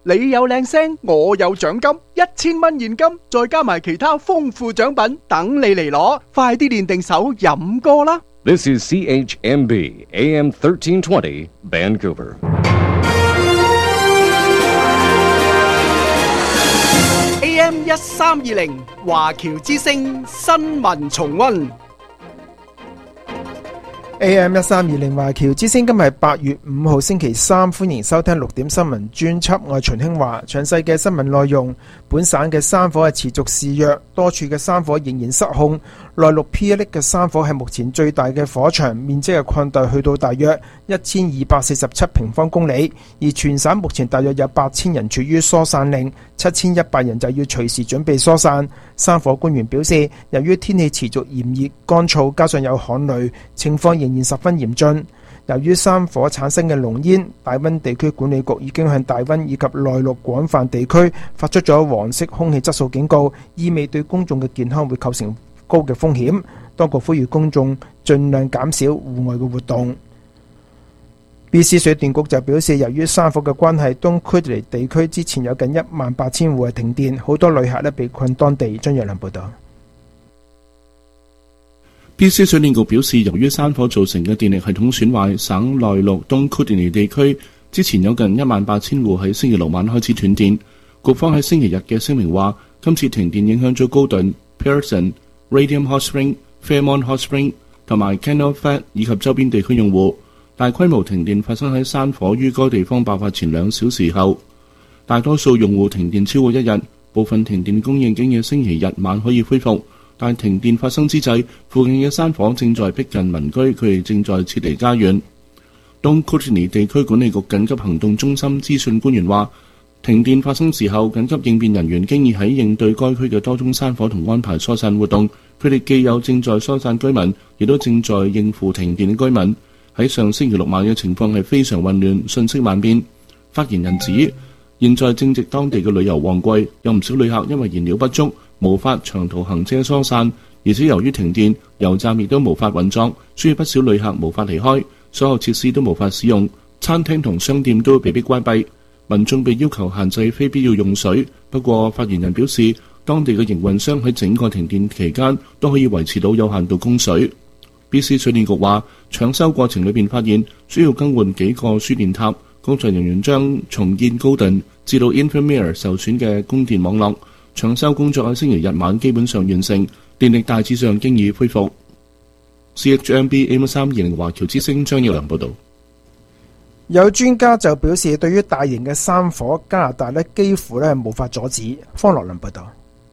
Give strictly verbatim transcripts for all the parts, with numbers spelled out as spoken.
你有靚聲，我有獎金，一千蚊現金，再加埋其他豐富獎品，等你嚟攞。快啲練定手飲歌啦！ This is C H M B A M thirteen twenty Vancouver. A M 一三二零華僑之聲新聞重溫。 A M 一三二零華僑之聲，今日係八月五號星期三，歡迎收聽六點新聞專輯，我係秦興華。詳細嘅新聞內容，本省嘅山火係持續肆虐，多處嘅山火仍然失控。內陸 P 一 嘅山火係目前最大嘅火場，面積係擴大去到大約一千二百四十七平方公里，而全省目前大約有八千人處於疏散令，七千一百人就要隨時準備疏散。山火官員表示，由於天氣持續炎熱乾燥，加上有旱雷，情況仍然十分嚴峻。由於山火產生嘅濃煙，大溫地區管理局已經向大溫以及內陸廣泛地區發出咗黃色空氣質素警告，意味對公眾嘅健康會構成高嘅風險。當局呼籲公眾盡量減少戶外嘅活動。B C 水電局就表示，由於山火嘅關係，東區尼地區之前有近一萬八千戶係停電，好多旅客咧被困當地。張若良報道。 B C 水電局表示，由於山火造成嘅電力系統損壞，省內陸東區尼地區之前有近一萬八千戶喺星期六晚開始斷電。局方喺星期日嘅聲明話，今次停電影響咗高頓、Pearson、Radium Hot Spring、Fairmont Hot Spring 同埋 Canal Flat 以及周邊地區用戶。大規模停電發生喺山火於該地方爆發前兩小時後，大多數用戶停電超過一日，部分停電供應經嘅星期日晚可以恢復。但停電發生之際，附近嘅山火正在逼近民居，佢哋正在撤離家園。東庫特尼地區管理局緊急行動中心資訊官員話，停電發生時候，緊急應變人員經已喺應對該區嘅多宗山火同安排疏散活動。佢哋既有正在疏散居民，亦都正在應付停電嘅居民。喺上星期六晚嘅情況係非常混亂，信息萬變。發言人指，現在正值當地嘅旅遊旺季，有唔少旅客因為燃料不足，無法長途行車疏散，而且由於停電，油站亦都無法運作，所以不少旅客無法離開，所有設施都無法使用，餐廳同商店都被迫關閉，民眾被要求限制非必要用水。不過，發言人表示，當地嘅營運商喺整個停電期間都可以維持到有限度供水。B C 水電局話，搶修過程裏邊發現需要更換幾個輸電塔，工作人員將重建高頓至到 Infirmere 受損嘅供電網絡。搶修工作喺星期日晚基本上完成，電力大致上經已恢復。C H M B A M 三二零華僑之聲張耀良報道。 有專家就表示，對於大型嘅山火，加拿大咧幾乎咧無法阻止。方樂倫報道。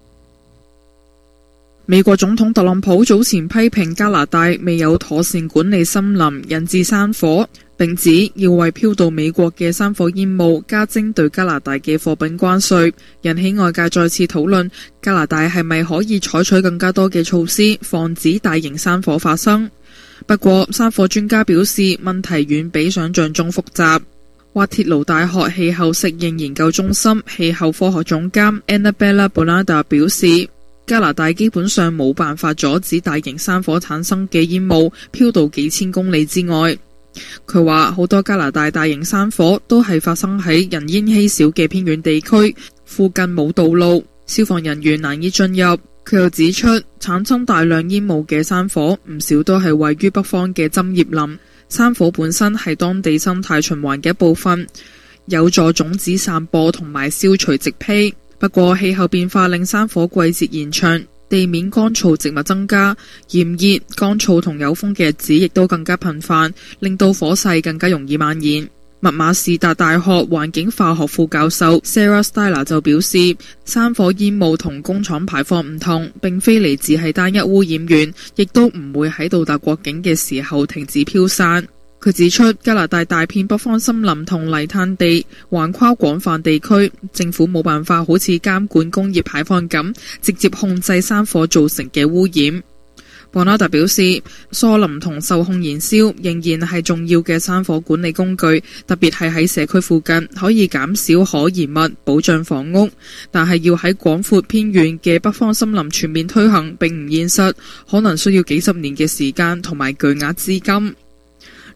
美國總統特朗普早前批評加拿大未有妥善管理森林，引致山火，並指要為飄到美國嘅山火煙霧加徵對加拿大嘅貨品關稅，引起外界再次討論加拿大係咪可以採取更加多嘅措施，防止大型山火發生。不過，山火專家表示問題遠比想象中複雜。滑鐵盧大學氣候適應研究中心氣候科學總監 Annabella Bonada 表示，加拿大基本上冇辦法阻止大型山火產生嘅煙霧飄到幾千公里之外。佢話好多加拿大大型山火都係發生喺人煙稀少嘅偏遠地區，附近冇道路，消防人員難以進入。佢又指出，產生大量煙霧嘅山火唔少都係位於北方嘅針葉林。山火本身係當地生態循環嘅一部分，有助種子散播同埋消除植被。不過氣候變化令山火季節延長，地面乾燥植物增加，炎熱、乾燥同有風嘅日子亦都更加頻繁，令到火勢更加容易蔓延。密馬士達大學環境化學副教授 Sarah Styler 就表示，山火煙霧同工廠排放唔同，並非嚟自係單一污染源，亦都唔會喺到達國境嘅時候停止飄散。佢指出，加拿大大片北方森林同泥炭地橫跨廣泛地區，政府冇辦法好似監管工業排放咁，直接控制山火造成嘅污染。博納特表示，疏林同受控燃燒仍然係重要嘅山火管理工具，特別係喺社區附近，可以減少可燃物，保障房屋。但係要喺廣闊偏遠嘅北方森林全面推行並唔現實，可能需要幾十年嘅時間同埋巨額資金。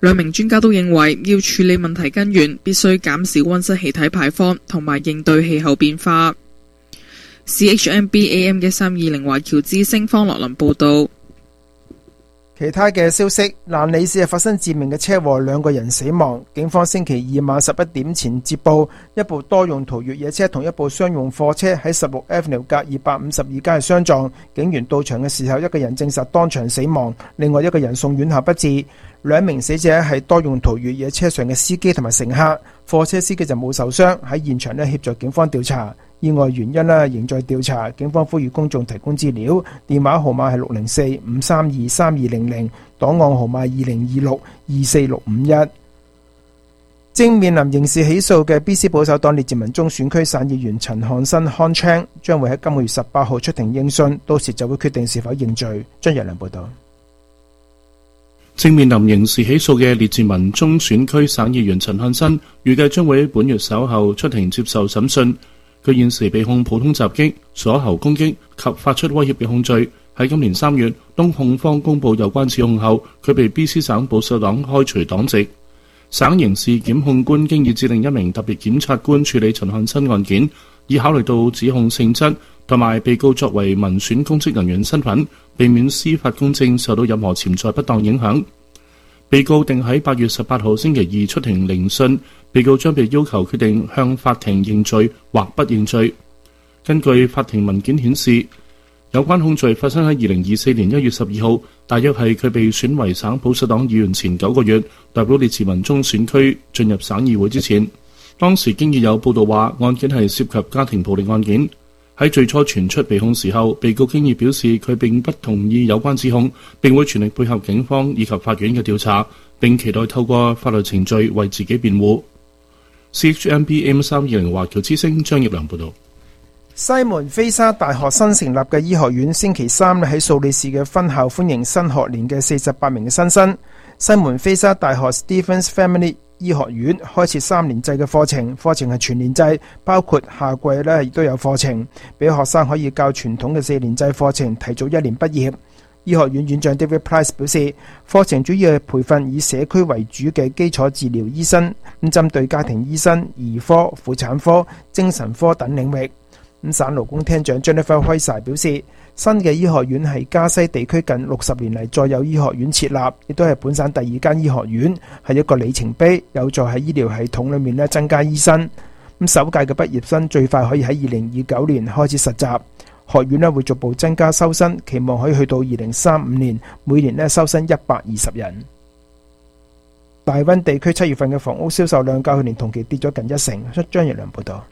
兩名專家都認為，要處理問題根源，必須減少溫室氣體排放，同埋應對氣候變化。C H M B A M 嘅三二零華僑之聲方樂林報道。 其他嘅消息，蘭里市係發生致命嘅車禍，兩個人死亡。警方星期二晚十一點前接報，一部多用途越野車同一部商用貨車喺十六 Avenue 隔二百五十二街相撞。警員到場嘅時候，一個人證實當場死亡，另外一個人送院後不治。兩名死者係多用途越野車上嘅司機同埋乘客，貨車司機就冇受傷，喺現場咧協助警方調查。意外原因咧仍在調查，警方呼籲公眾提供資料，電話號碼係六零四五三二三二零零，檔案號碼二零二六二四六五一。正面臨刑事起訴嘅 B C 保守黨列治文中選區省議員陳漢新 Han Chang 將會喺今個月十八號出庭應訊，到時就會決定是否認罪。張日良報道。 正面臨刑事起訴嘅列治文中選區省議員陳漢新預計將會喺本月稍後出庭接受審訊。佢現時被控普通襲擊、鎖喉攻擊及發出威脅嘅控罪。喺今年三月，當控方公佈有關指控後，佢被 B C 省保守黨開除黨籍。省刑事檢控官經已指令一名特別檢察官處理陳漢新案件，以考慮到指控性質同埋被告作為民選公職人員身份，避免司法公正受到任何潛在不當影響。被告定喺八月十八號星期二出庭聆訊，被告將被要求決定向法庭認罪或不認罪。根據法庭文件顯示，有關控罪發生喺二零二四年一月十二號，大約係佢被選為省保守黨議員前九個月，代表列治文中選區進入省議會之前。當時經已有報道話案件係涉及家庭暴力案件。喺最初傳出被控時候，被告經已表示佢並不同意有關指控，並會全力配合警方以及法院嘅調查，並期待透過法律程序為自己辯護。C H M B A M 三二零華僑之聲張業良報道。 西門菲沙大學新成立嘅醫學院星期三喺素里市嘅分校歡迎新學年嘅四十八名嘅新生。西門菲沙大學 Stephens Family醫學院開設三年制嘅課程，課程係全年制，包括夏季咧亦都有課程，俾學生可以較傳統嘅四年制課程提早一年畢業。醫學院院長 David Price 表示，課程主要係培訓以社區為主嘅基礎治療醫生，咁針對家庭醫生、兒科、婦產科、精神科等領域。咁省勞工廳長 Jennifer Weiser 表示，新嘅醫學院係加西地區近六十年嚟再有醫學院設立，亦都係本省第二間醫學院，係一個里程碑，有助喺醫療系統裏面咧增加醫生。咁首屆嘅畢業生最快可以喺二零二九年開始實習，學院咧會逐步增加收生，期望可以去到二零三五年每年咧收生一百二十人。大溫地區七月份嘅房屋銷售量較去年同期跌咗近一成。張日良報道。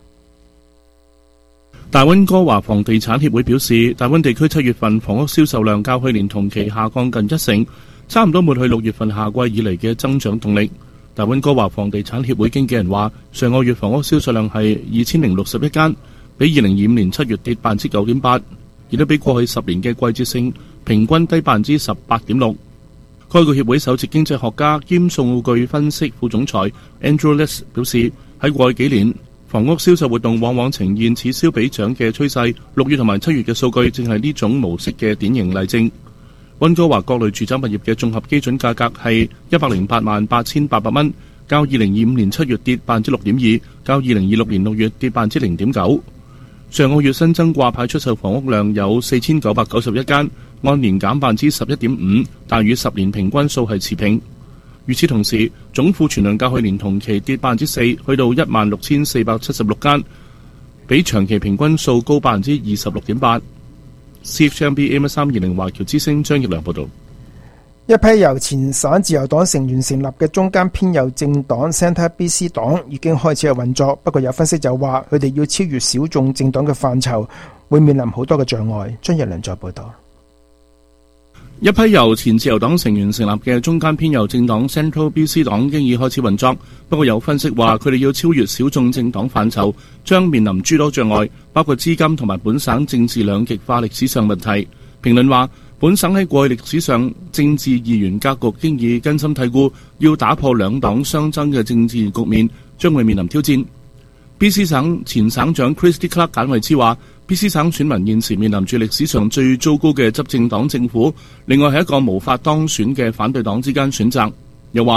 大溫哥華房地產協會表示，大溫地區七月份房屋銷售量較去年同期下降近一成，差唔多抹去六月份夏季以嚟嘅增長動力。大溫哥華房地產協會經紀人話，上個月房屋銷售量係二千零六十一間，比二零二五年七月跌百分之九點八，亦都比過去十年嘅季節性平均低百分之十八點六。該個協會首席經濟學家兼數據分析副總裁 Andrew Liss 表示，喺過去幾年，房屋銷售活動往往呈現此消彼長嘅趨勢，六月同埋七月嘅數據正係呢種模式嘅典型例證。溫哥華各類住宅物業嘅綜合基準價格係一百零八萬八千八百蚊，較二零二五年七月跌百分之六點二，較二零二六年六月跌百分之零點九。上個月新增掛牌出售房屋量有四千九百九十一間，按年減百分之十一點五，但與十年平均數係持平。與此同時，總庫存量較去年同期跌百分之四，去到一萬六千四百七十六間，比長期平均數高百分之二十六點八。C H M B A M 三二零華僑之聲張業良報道。 一批由前省自由黨成員成立嘅中間偏右政黨 Centre B C 黨已經開始有運作，不過有分析就話佢哋要超越小眾政黨嘅範疇，會面臨好多嘅障礙。張業良再報道。 一批由前自由黨成員成立嘅中間偏右政黨 Central B C 黨經已開始運作，不過有分析話佢哋要超越小眾政黨範疇，將面臨諸多障礙，包括資金同埋本省政治兩極化歷史上問題。評論話，本省喺過去歷史上政治二元格局經已根深蒂固，要打破兩黨相爭嘅政治局面，將會面臨挑戰。B C 省前省長 Christy Clark 簡維茲話，B C 省選民現時面臨住歷史上最糟糕嘅執政黨政府，另外係一個無法當選嘅反對黨之間選擇。又話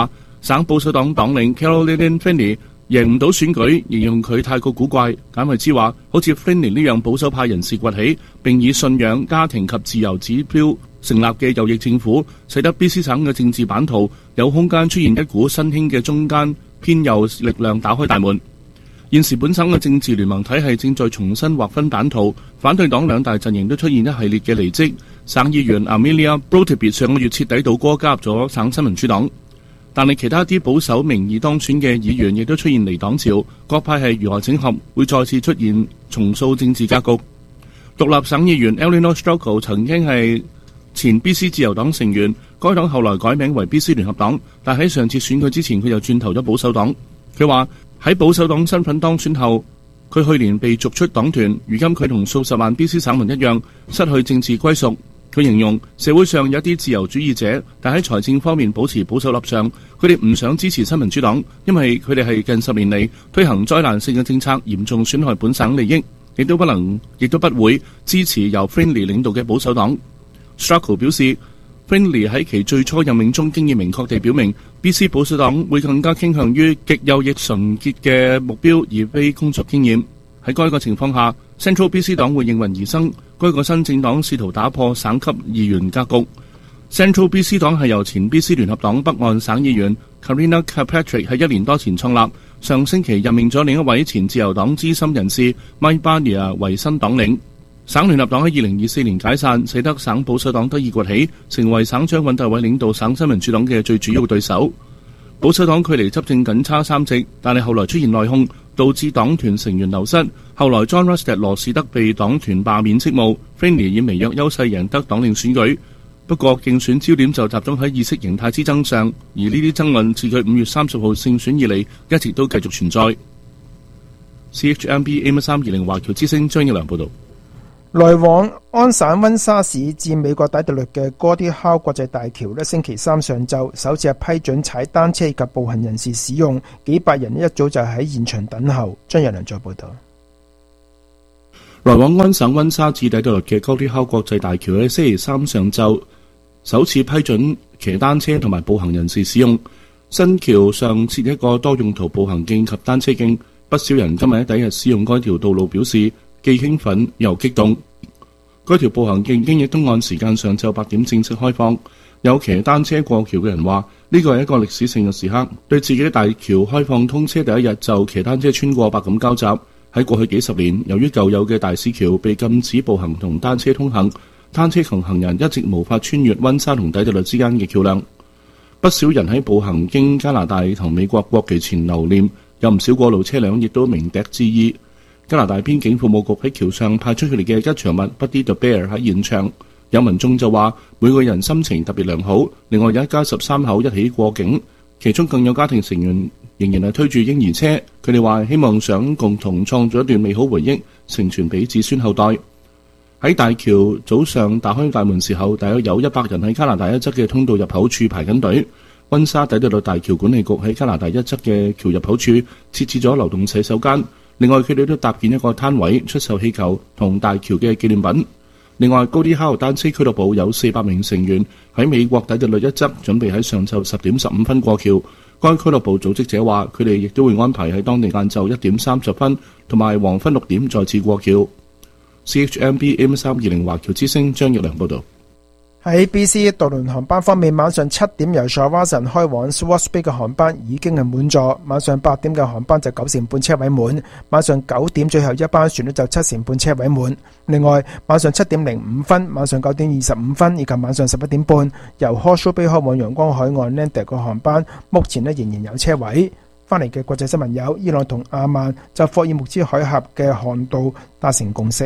省保守黨黨領 Caroline Finney 贏唔到選舉，形容佢太過古怪。簡惠之話，好似 Finney 呢樣保守派人士崛起，並以信仰、家庭及自由指標成立嘅右翼政府，使得 B C 省嘅政治版圖有空間出現一股新興嘅中間偏右力量打開大門。現時本省嘅政治聯盟體系正在重新劃分版圖，反對黨兩大陣營都出現一系列嘅離職。省議員 Amelia Brotibit 上個月徹底倒戈加入咗省新民主黨，但係其他啲保守名義當選嘅議員亦都出現離黨潮，各派系如何整合，會再次出現重塑政治格局。獨立省議員 Eleanor Strogo 曾經係前 B C 自由黨成員，該黨後來改名為 B C 聯合黨，但喺上次選舉之前佢又轉投咗保守黨。佢話喺保守黨身份當選後，佢去年被逐出黨團，如今佢同數十萬 B C 省民一樣失去政治歸屬。佢形容社會上有一啲自由主義者，但喺財政方面保持保守立場，佢哋唔想支持新民主黨，因為佢哋係近十年嚟推行災難性嘅政策，嚴重損害本省利益，亦都不能，亦都不會支持由 Friendly 領導嘅保守黨。Stracco 表示 Friendly 喺其最初任命中經已明確地表明 B C 保守黨會更加傾向於極右翼純潔嘅目標，而非工作經驗。喺該個情況下， Central B C 黨會應運而生。該個新政黨試圖打破省級議員格局。Central B C 黨係由前 B C 聯合黨北岸省議員 Karina Kirkpatrick 喺一年多前創立，上星期任命咗另一位前自由黨資深人士 Mike Barnier 為新黨領。省聯合黨喺二零二四年解散，使得省保守黨得以崛起，成為省長尹大偉領導省新民主黨嘅最主要對手。保守黨距離執政僅差三席，但係後來出現內訌，導致黨團成員流失。後來 John Rustad 羅士德被黨團罷免職務 ，Friendly 以微弱優勢贏得黨領選舉。不過競選焦點就集中喺意識形態之爭上，而呢啲爭論自佢五月三十號勝選以嚟，一直都繼續存在。C H M B A 三二零華僑之聲張一良報導。 來往安省溫莎市至美國底特律嘅哥迪考國際大橋呢，星期三上晝首次係批准踩單車及步行人士使用，幾百人一早就喺現場等候。張日良再報道。 來往安省溫莎至底特律嘅哥迪考國際大橋喺星期三上晝首次批准騎單車同埋步行人士使用。新橋上設一個多用途步行徑及單車徑，不少人今日喺第一日使用該條道路表示既興奮又激動。該條步行徑經已東岸時間上晝八點正式開放。有騎單車過橋嘅人話：呢個係一個歷史性嘅時刻，對自己大橋開放通車第一日就騎單車穿過百感交集。喺過去幾十年，由於舊有嘅大使橋被禁止步行同單車通行，單車同行人一直無法穿越溫莎同底特律之間嘅橋梁。不少人喺步行經加拿大同美國國旗前留念，有唔少過路車輛亦都鳴笛致意。加拿大邊境服務局喺橋上派出佢哋嘅吉祥物 Buddy the Bear 喺現場，有民眾就話每個人心情特別良好。另外有一家十三口一起過境，其中更有家庭成員仍然係推住嬰兒車。佢哋話希望想共同創造一段美好回憶，承傳俾子孫後代。喺大橋早上打開大門時候，大約有一百人喺加拿大一側嘅通道入口處排緊隊。溫莎底特律大橋管理局喺加拿大一側嘅橋入口處設置咗流動洗手間。另外，佢哋都搭建一個攤位出售氣球同大橋嘅紀念品。另外，高迪考單車俱樂部有四百名成員喺美國底特律一側準備喺上晝十點十五分過橋。該俱樂部組織者話，佢哋亦都會安排喺當地晏晝一點三十分同埋黃昏六點再次過橋。C H M B A 三二零華僑之聲張玉良報導。 喺 B C 渡輪航班方面，晚上七點由 Shawson 開往 Swartz Bay 嘅航班已經係滿座，晚上八點嘅航班就九成半車位滿，晚上九點最後一班船呢就七成半車位滿。另外，晚上七點零五分、晚上九點二十五分以及晚上十一點半由 Horseshoe Bay 開往陽光海岸 Landak 嘅航班，目前呢仍然有車位。翻嚟嘅國際新聞有伊朗同阿曼就霍爾木茲海峽嘅航道達成共識。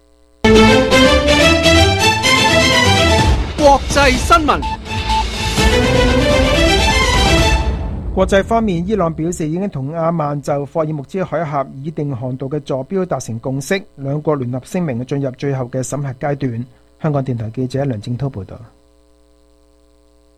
國際新聞。 國際方面，伊朗表示已經同阿曼就霍爾木茲海峽擬定航道嘅坐標達成共識，兩國聯合聲明進入最後嘅審核階段。香港電台記者梁正濤報道。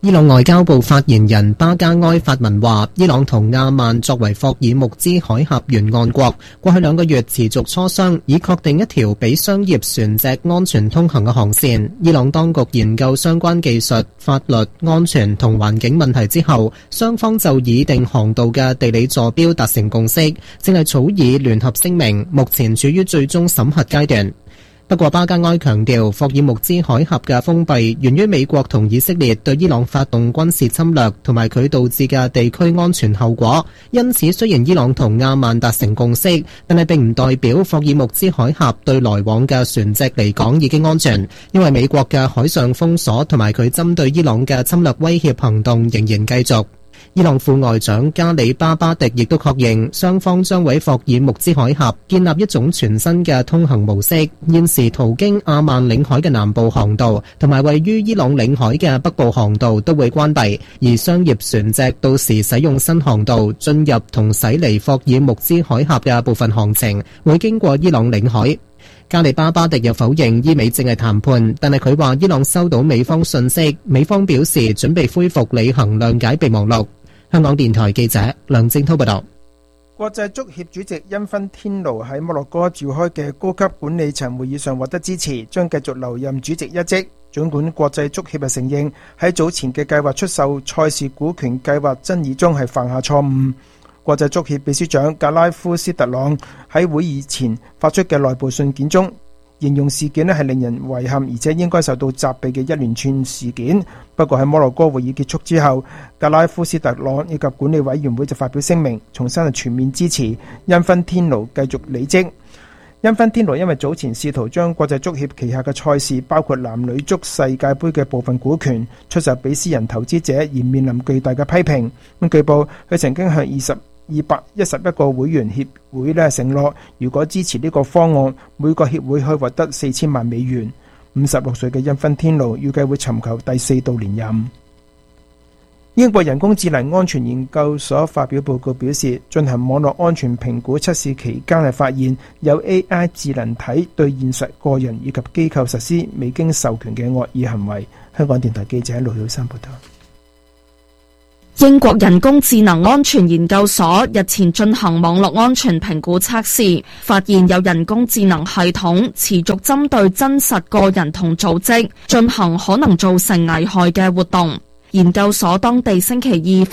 伊朗外交部發言人巴加埃發文話，伊朗同阿曼作為霍爾木茲海峽沿岸國，過去兩個月持續磋商，以確定一條俾商業船隻安全通行嘅航線。伊朗當局研究相關技術、法律、安全同環境問題之後，雙方就擬定航道嘅地理坐標達成共識，正係草擬聯合聲明，目前處於最終審核階段。不過巴加埃強調，霍爾木茲海峽嘅封閉源於美國同以色列對伊朗發動軍事侵略同埋佢導致嘅地區安全後果。因此，雖然伊朗同阿曼達成共識，但係並唔代表霍爾木茲海峽對來往嘅船隻嚟講已經安全，因為美國嘅海上封鎖同埋佢針對伊朗嘅侵略威脅行動仍然繼續。伊朗副外長加里巴巴迪亦都確認，雙方將喺霍爾木茲海峽建立一種全新嘅通行模式。現時途經阿曼領海嘅南部航道同埋位於伊朗領海嘅北部航道都會關閉，而商業船隻到時使用新航道進入同駛離霍爾木茲海峽嘅部分航程會經過伊朗領海。加里巴巴迪又否認伊美正係談判，但係佢話伊朗收到美方訊息，美方表示準備恢復履行諒解備忘錄。香港電台記者梁正滔報道。 國際足協主席因芬天奴喺摩洛哥召開嘅高級管理層會議上獲得支持，將繼續留任主席一職。儘管國際足協承認喺早前嘅計劃出售賽事股權計劃爭議中係犯下錯誤。國際足協秘書長格拉夫斯特朗喺會議前發出嘅內部信件中，形容事件咧係令人遺憾，而且應該受到責備嘅一連串事件。不過喺摩洛哥會議結束之後，格拉夫斯特朗以及管理委員會就發表聲明，重申係全面支持因芬天奴繼續履職。因芬天奴因為早前試圖將國際足協旗下嘅賽事，包括男女足世界盃嘅部分股權出售俾私人投資者，而面臨巨大嘅批評。咁據報，佢曾經向二十二百一十一個會員協會咧承諾，如果支持呢個方案，每個協會可以獲得四千萬美元。五十六歲嘅因芬天奴預計會尋求第四度連任。英國人工智能安全研究所發表報告表示，進行網絡安全評估測試期間係發現有 A I 智能體對現實個人以及機構實施未經授權嘅惡意行為。香港電台記者盧曉山報道。 英國人工智能安全研究所日前進行網絡安全評估測試，發現有人工智能系統持續針對真實個人同組織進行可能造成危害嘅活動。研究所當地星期二